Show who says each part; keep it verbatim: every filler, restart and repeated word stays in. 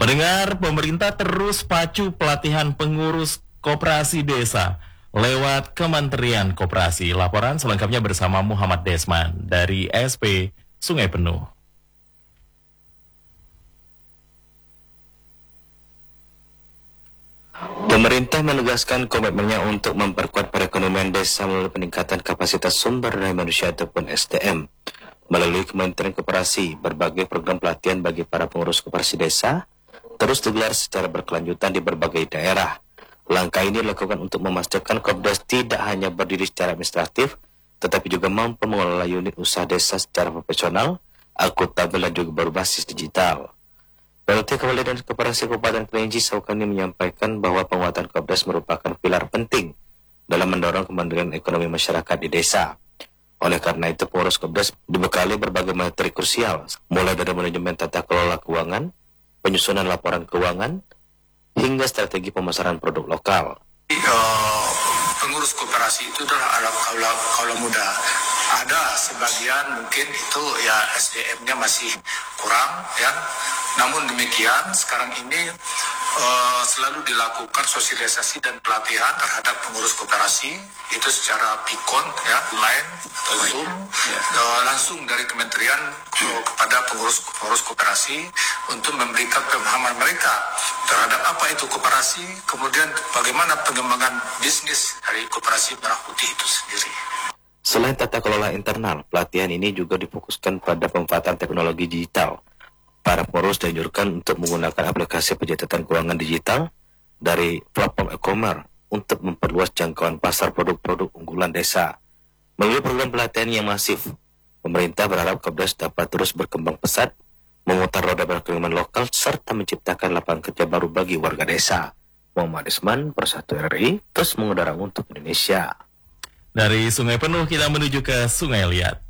Speaker 1: Pendengar, pemerintah terus pacu pelatihan pengurus koperasi desa lewat Kementerian Koperasi. Laporan selengkapnya bersama Muhammad Desman dari S P Sungai Penuh.
Speaker 2: Pemerintah menegaskan komitmennya untuk memperkuat perekonomian desa melalui peningkatan kapasitas sumber daya manusia ataupun S D M. Melalui Kementerian Koperasi, berbagai program pelatihan bagi para pengurus koperasi desa terus digelar secara berkelanjutan di berbagai daerah. Langkah ini dilakukan untuk memastikan Kopdes tidak hanya berdiri secara administratif, tetapi juga mampu mengelola unit usaha desa secara profesional, akuntabel dan juga berbasis digital. P L T Kepala dan Koperasi Kabupaten Kerinci Saukani menyampaikan bahwa penguatan Kopdes merupakan pilar penting dalam mendorong kemandirian ekonomi masyarakat di desa. Oleh karena itu, pengurus Kopdes dibekali berbagai materi krusial, mulai dari manajemen tata kelola keuangan, penyusunan laporan keuangan, hingga strategi pemasaran produk lokal.
Speaker 3: Uh, pengurus koperasi itu adalah kaula, kaula muda. Ada sebagian mungkin itu ya S D M-nya masih kurang, ya. Namun demikian sekarang ini uh, selalu dilakukan sosialisasi dan pelatihan terhadap pengurus koperasi itu secara pikon, ya, online atau Zoom, ya. uh, langsung dari kementerian uh, kepada pengurus pengurus koperasi untuk memberikan pemahaman mereka terhadap apa itu koperasi, kemudian bagaimana pengembangan bisnis dari koperasi merah putih itu sendiri.
Speaker 2: Selain tata kelola internal, pelatihan ini juga difokuskan pada pemanfaatan teknologi digital. Para pengurus dianjurkan untuk menggunakan aplikasi pencatatan keuangan digital dari platform e-commerce untuk memperluas jangkauan pasar produk-produk unggulan desa. Melalui program pelatihan yang masif, pemerintah berharap Kopdes dapat terus berkembang pesat, memutar roda perekonomian lokal, serta menciptakan lapangan kerja baru bagi warga desa. Muhammad Desman, Persatu R I, terus mengudara untuk Indonesia.
Speaker 1: Dari Sungai Penuh kita menuju ke Sungai Liat.